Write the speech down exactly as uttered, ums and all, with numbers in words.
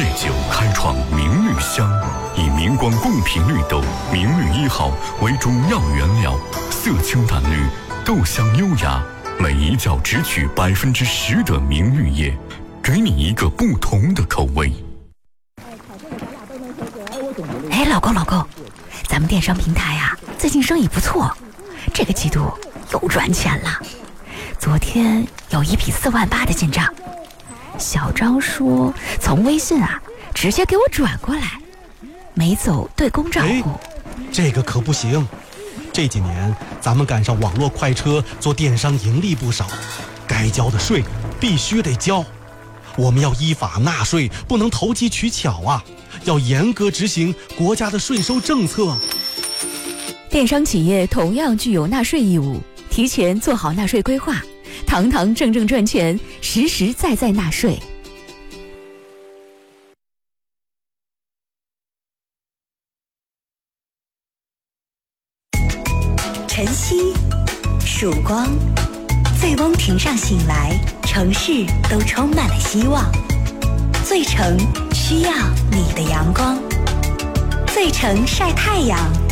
九开创明绿香，以明光共频绿豆明绿一号为中药原料，色清淡绿，豆香优雅，每一角只取百分之十的明绿叶，给你一个不同的口味。 哎，老公老公，咱们电商平台啊，最近生意不错，这个季度又赚钱了。昨天有一笔四万八的进账，小张说从微信啊直接给我转过来，没走对公账户。 这个可不行，这几年咱们赶上网络快车做电商盈利不少，该交的税必须得交。我们要依法纳税，不能投机取巧啊，要严格执行国家的税收政策。 电商企业同样具有纳税义务，提前做好纳税规划，堂堂正正赚钱，实实在在纳税。 晨曦，曙光，醉翁亭上醒来，城市都充满了希望。醉城需要你的阳光，醉城晒太阳，